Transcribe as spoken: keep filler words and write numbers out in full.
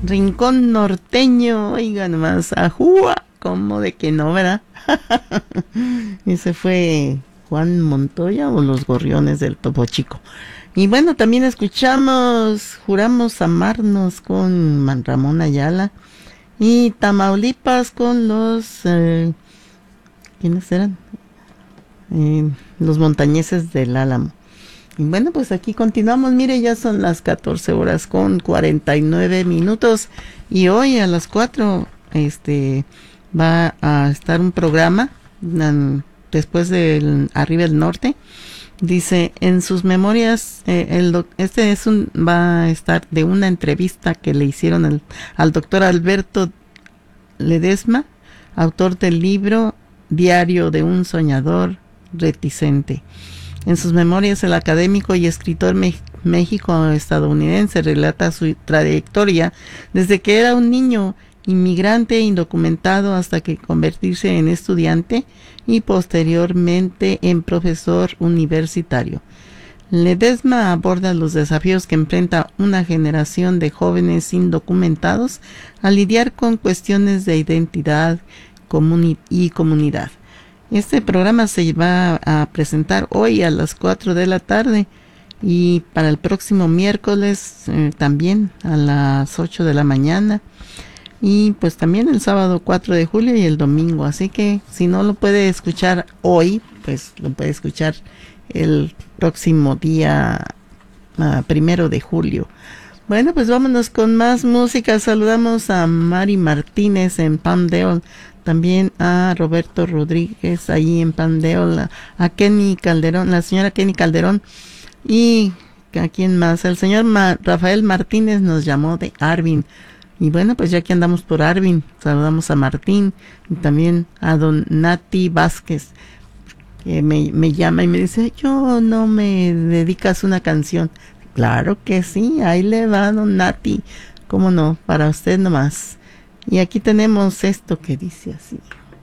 Rincón Norteño, oiga nomás, ajúa, como de que no, ¿verdad? Ese fue Juan Montoya o los Gorriones del Topo Chico. Y bueno, también escuchamos Juramos Amarnos con Man Ramón Ayala y Tamaulipas con los... Eh, ¿quiénes eran? Eh, los Montañeses del Álamo. Y bueno, pues aquí continuamos. Mire, ya son las catorce horas con cuarenta y nueve minutos. Y hoy a las cuatro este, va a estar un programa um, después del Arriba del Norte. Dice, en sus memorias, eh, el doc, este es un, va a estar de una entrevista que le hicieron al, al doctor Alberto Ledesma, autor del libro Diario de un soñador reticente. En sus memorias, el académico y escritor me- méxico-estadounidense relata su trayectoria desde que era un niño inmigrante indocumentado hasta que convertirse en estudiante y posteriormente en profesor universitario. Ledesma aborda los desafíos que enfrenta una generación de jóvenes indocumentados al lidiar con cuestiones de identidad comuni- y comunidad. Este programa se va a presentar hoy a las cuatro de la tarde y para el próximo miércoles eh, también a las ocho de la mañana y pues también el sábado cuatro de julio y el domingo. Así que si no lo puede escuchar hoy, pues lo puede escuchar el próximo día uh, primero de julio. Bueno, pues vámonos con más música. Saludamos a Mari Martínez en Palmdale, también a Roberto Rodríguez ahí en Palmdale, a, a Kenny Calderón, la señora Kenny Calderón, y a quién más, el señor Ma- Rafael Martínez nos llamó de Arvin. Y bueno, pues ya que andamos por Arvin, saludamos a Martín y también a don Nati Vázquez, que me, me llama y me dice, yo no me dedicas una canción. Claro que sí, ahí le va don Nati, cómo no, para usted nomás. Y aquí tenemos esto que dice así.